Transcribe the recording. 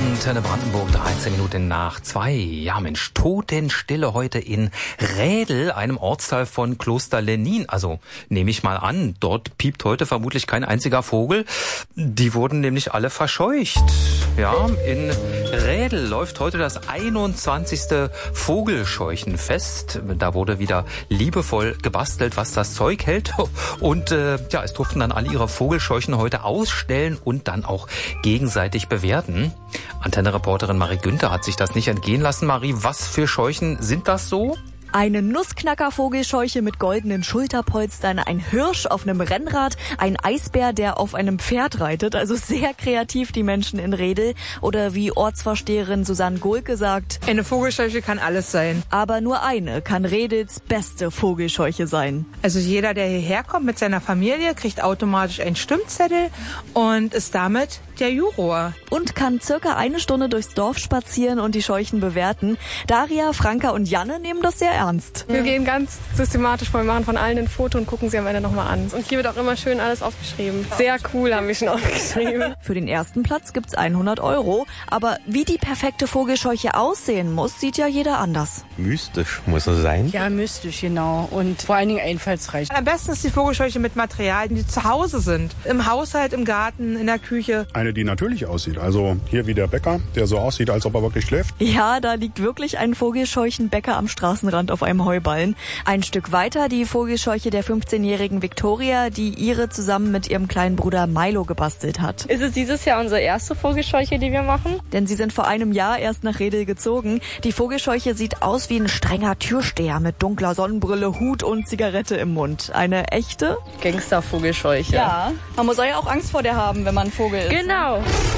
Antenne Brandenburg, 13 Minuten nach 2. Ja Mensch, Totenstille heute in Rädel, einem Ortsteil von Kloster Lennin. Also nehme ich mal an, dort piept heute vermutlich kein einziger Vogel. Die wurden nämlich alle verscheucht. Ja, in Rädel läuft heute das 21. Vogelscheuchenfest. Da wurde wieder liebevoll gebastelt, was das Zeug hält. Und es durften dann alle ihre Vogelscheuchen heute ausstellen und dann auch gegenseitig bewerten. Antenne-Reporterin Marie Günther hat sich das nicht entgehen lassen. Marie, was für Scheuchen sind das so? Eine Nussknacker-Vogelscheuche mit goldenen Schulterpolstern, ein Hirsch auf einem Rennrad, ein Eisbär, der auf einem Pferd reitet. Also sehr kreativ, die Menschen in Redel. Oder wie Ortsvorsteherin Susanne Gohlke sagt: Eine Vogelscheuche kann alles sein. Aber nur eine kann Redels beste Vogelscheuche sein. Also jeder, der hierher kommt mit seiner Familie, kriegt automatisch einen Stimmzettel und ist damit der Juror. Und kann circa eine Stunde durchs Dorf spazieren und die Scheuchen bewerten. Daria, Franka und Janne nehmen das sehr ernst. Wir gehen ganz systematisch vor, wir machen von allen ein Foto und gucken sie am Ende nochmal an. Und hier wird auch immer schön alles aufgeschrieben. Sehr cool haben wir schon aufgeschrieben. Für den ersten Platz gibt's 100 €. Aber wie die perfekte Vogelscheuche aussehen muss, sieht ja jeder anders. Mystisch muss es sein. Ja, mystisch, genau. Und vor allen Dingen einfallsreich. Am besten ist die Vogelscheuche mit Materialien, die zu Hause sind. Im Haushalt, im Garten, in der Küche. Eine, die natürlich aussieht. Also hier wie der Bäcker, der so aussieht, als ob er wirklich schläft. Ja, da liegt wirklich ein Vogelscheuchenbäcker am Straßenrand auf einem Heuballen. Ein Stück weiter die Vogelscheuche der 15-jährigen Victoria, die ihre zusammen mit ihrem kleinen Bruder Milo gebastelt hat. Ist es dieses Jahr unsere erste Vogelscheuche, die wir machen? Denn sie sind vor einem Jahr erst nach Redel gezogen. Die Vogelscheuche sieht aus wie ein strenger Türsteher mit dunkler Sonnenbrille, Hut und Zigarette im Mund. Eine echte Gangster-Vogelscheuche. Ja, man soll ja auch Angst vor der haben, wenn man ein Vogel ist. Genau.